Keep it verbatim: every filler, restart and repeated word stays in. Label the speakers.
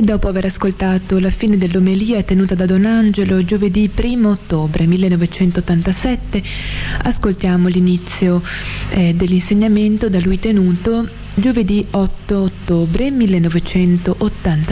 Speaker 1: Dopo aver ascoltato la fine dell'omelia tenuta da Don Angelo giovedì primo ottobre millenovecentottantasette, ascoltiamo l'inizio eh, dell'insegnamento da lui tenuto giovedì otto ottobre millenovecentottantasei.